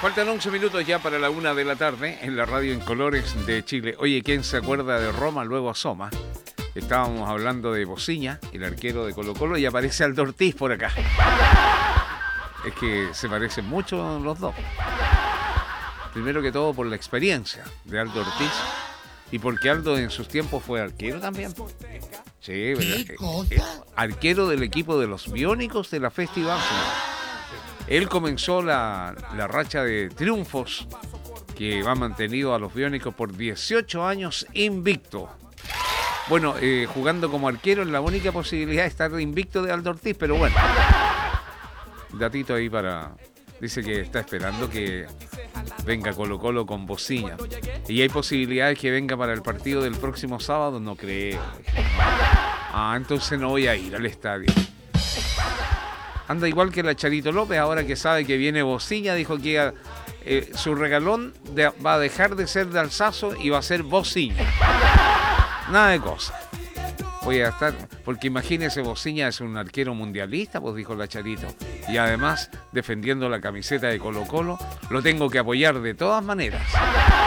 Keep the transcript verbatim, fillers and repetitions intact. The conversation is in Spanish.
Faltan once minutos ya para la una de la tarde en la radio en colores de Chile. Oye, ¿quién se acuerda de Roma luego asoma? Estábamos hablando de Bociña, el arquero de Colo-Colo, y aparece Aldo Ortiz por acá. Es que se parecen mucho los dos. Primero que todo por la experiencia de Aldo Ortiz y porque Aldo en sus tiempos fue arquero también. Sí, ¿verdad? Arquero del equipo de los Biónicos de la Festival. Él comenzó la, la racha de triunfos que va mantenido a los Biónicos por dieciocho años invicto. Bueno, eh, jugando como arquero es la única posibilidad de estar invicto de Aldo Ortiz, pero bueno. Datito ahí para... Dice que está esperando que venga Colo-Colo con Bociña. Y hay posibilidades que venga para el partido del próximo sábado, no creo. Ah, entonces no voy a ir al estadio. Anda igual que la Charito López, ahora que sabe que viene Bociña, dijo que eh, su regalón de, va a dejar de ser de Alzazo y va a ser Bociña. Nada de cosas. Voy a estar, porque imagínese, Bociña es un arquero mundialista, pues dijo la Charito. Y además, defendiendo la camiseta de Colo-Colo, lo tengo que apoyar de todas maneras.